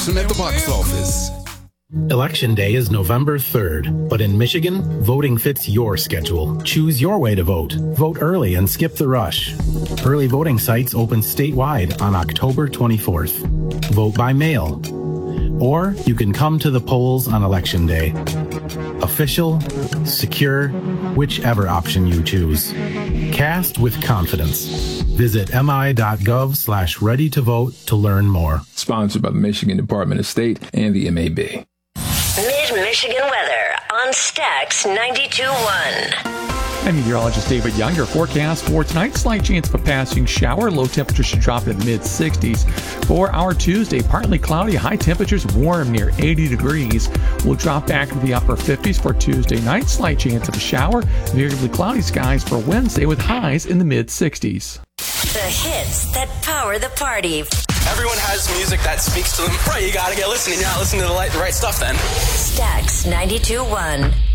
at the box office. Election Day is November 3rd, but in Michigan, voting fits your schedule. Choose your way to vote. Vote early and skip the rush. Early voting sites open statewide on October 24th. Vote by mail. Or you can come to the polls on Election Day. Official, secure, whichever option you choose. Cast with confidence. Visit mi.gov/ready-to-vote to learn more. Sponsored by the Michigan Department of State and the MAB. Mid-Michigan weather on Stax 92.1. I'm meteorologist David Young. Your forecast for tonight, slight chance of a passing shower. Low temperature should drop in the mid-60s. For our Tuesday, partly cloudy, high temperatures warm near 80 degrees. We'll drop back to the upper 50s for Tuesday night. Slight chance of a shower. Variably cloudy skies for Wednesday with highs in the mid-60s. The hits that power the party. Everyone has music that speaks to them. Right, you gotta get listening. You're not listening to the right stuff then. Stax 92.1.